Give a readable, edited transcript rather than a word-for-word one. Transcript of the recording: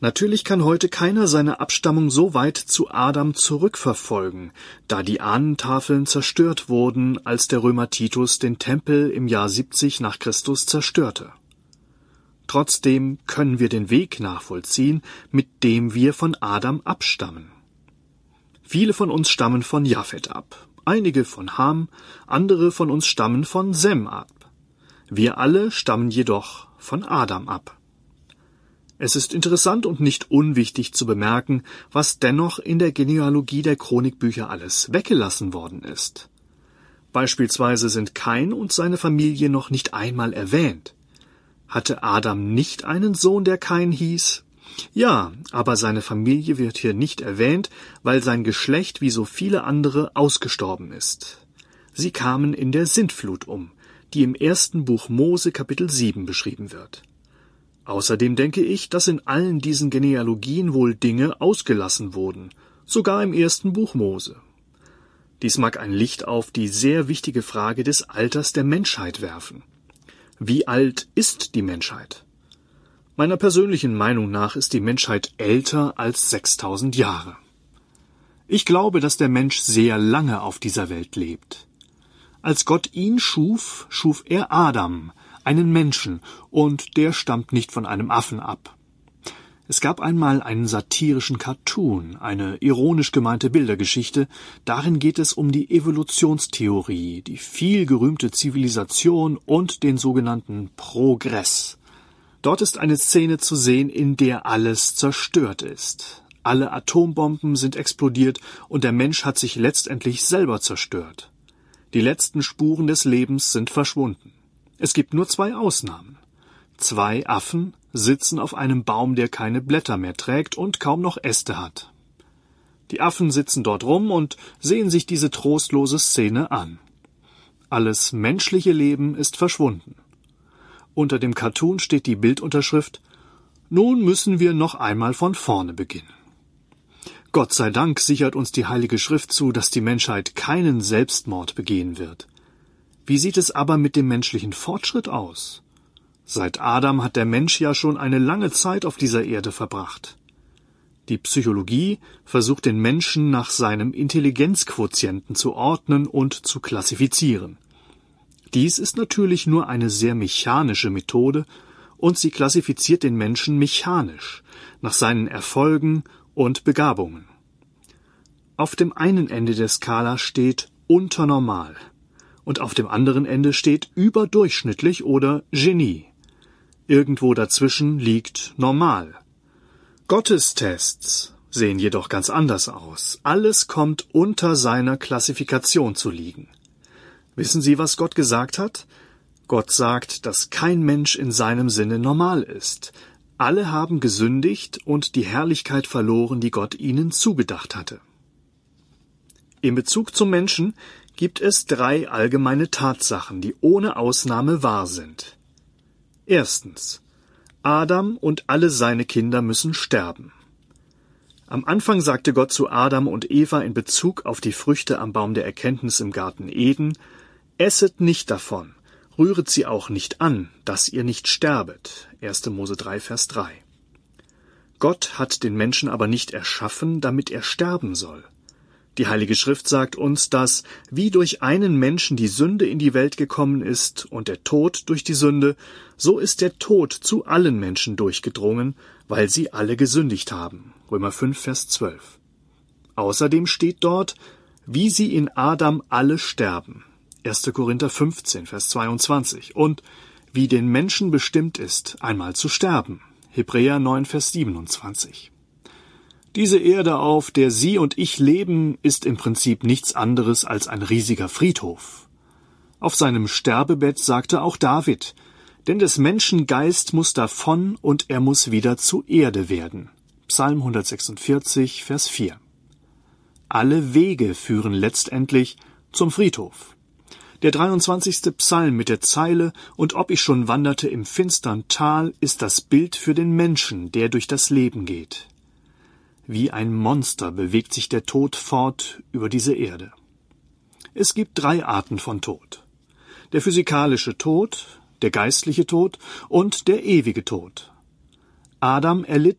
Natürlich kann heute keiner seine Abstammung so weit zu Adam zurückverfolgen, da die Ahnentafeln zerstört wurden, als der Römer Titus den Tempel im Jahr 70 nach Christus zerstörte. Trotzdem können wir den Weg nachvollziehen, mit dem wir von Adam abstammen. Viele von uns stammen von Japhet ab, einige von Ham, andere von uns stammen von Sem ab. Wir alle stammen jedoch von Adam ab. Es ist interessant und nicht unwichtig zu bemerken, was dennoch in der Genealogie der Chronikbücher alles weggelassen worden ist. Beispielsweise sind Kain und seine Familie noch nicht einmal erwähnt. Hatte Adam nicht einen Sohn, der Kain hieß? Ja, aber seine Familie wird hier nicht erwähnt, weil sein Geschlecht wie so viele andere ausgestorben ist. Sie kamen in der Sintflut um, die im 1. Buch Mose Kapitel 7 beschrieben wird. Außerdem denke ich, dass in allen diesen Genealogien wohl Dinge ausgelassen wurden, sogar im 1. Buch Mose. Dies mag ein Licht auf die sehr wichtige Frage des Alters der Menschheit werfen. Wie alt ist die Menschheit? Meiner persönlichen Meinung nach ist die Menschheit älter als 6000 Jahre. Ich glaube, dass der Mensch sehr lange auf dieser Welt lebt. Als Gott ihn schuf, schuf er Adam, einen Menschen, und der stammt nicht von einem Affen ab. Es gab einmal einen satirischen Cartoon, eine ironisch gemeinte Bildergeschichte. Darin geht es um die Evolutionstheorie, die vielgerühmte Zivilisation und den sogenannten Progress. Dort ist eine Szene zu sehen, in der alles zerstört ist. Alle Atombomben sind explodiert und der Mensch hat sich letztendlich selber zerstört. Die letzten Spuren des Lebens sind verschwunden. Es gibt nur 2 Ausnahmen. 2 Affen sitzen auf einem Baum, der keine Blätter mehr trägt und kaum noch Äste hat. Die Affen sitzen dort rum und sehen sich diese trostlose Szene an. Alles menschliche Leben ist verschwunden. Unter dem Cartoon steht die Bildunterschrift: Nun müssen wir noch einmal von vorne beginnen. Gott sei Dank sichert uns die Heilige Schrift zu, dass die Menschheit keinen Selbstmord begehen wird. Wie sieht es aber mit dem menschlichen Fortschritt aus? Seit Adam hat der Mensch ja schon eine lange Zeit auf dieser Erde verbracht. Die Psychologie versucht den Menschen nach seinem Intelligenzquotienten zu ordnen und zu klassifizieren. Dies ist natürlich nur eine sehr mechanische Methode und sie klassifiziert den Menschen mechanisch, nach seinen Erfolgen und Begabungen. Auf dem einen Ende der Skala steht unternormal und auf dem anderen Ende steht überdurchschnittlich oder Genie. Irgendwo dazwischen liegt normal. Gottes Tests sehen jedoch ganz anders aus. Alles kommt unter seiner Klassifikation zu liegen. Wissen Sie, was Gott gesagt hat? Gott sagt, dass kein Mensch in seinem Sinne normal ist. Alle haben gesündigt und die Herrlichkeit verloren, die Gott ihnen zugedacht hatte. In Bezug zum Menschen gibt es 3 allgemeine Tatsachen, die ohne Ausnahme wahr sind. Erstens: Adam und alle seine Kinder müssen sterben. Am Anfang sagte Gott zu Adam und Eva in Bezug auf die Früchte am Baum der Erkenntnis im Garten Eden: Esset nicht davon, rühret sie auch nicht an, dass ihr nicht sterbet. 1. Mose 3, Vers 3. Gott hat den Menschen aber nicht erschaffen, damit er sterben soll. Die Heilige Schrift sagt uns, dass wie durch einen Menschen die Sünde in die Welt gekommen ist und der Tod durch die Sünde, so ist der Tod zu allen Menschen durchgedrungen, weil sie alle gesündigt haben. Römer 5, Vers 12. Außerdem steht dort, wie sie in Adam alle sterben. 1. Korinther 15, Vers 22. Und wie den Menschen bestimmt ist, einmal zu sterben. Hebräer 9, Vers 27. Diese Erde, auf der Sie und ich leben, ist im Prinzip nichts anderes als ein riesiger Friedhof. Auf seinem Sterbebett sagte auch David: Denn des Menschen Geist muss davon und er muss wieder zu Erde werden. Psalm 146, Vers 4. Alle Wege führen letztendlich zum Friedhof. Der 23. Psalm mit der Zeile: Und ob ich schon wanderte im finstern Tal, ist das Bild für den Menschen, der durch das Leben geht. Wie ein Monster bewegt sich der Tod fort über diese Erde. Es gibt 3 Arten von Tod: der physikalische Tod, der geistliche Tod und der ewige Tod. Adam erlitt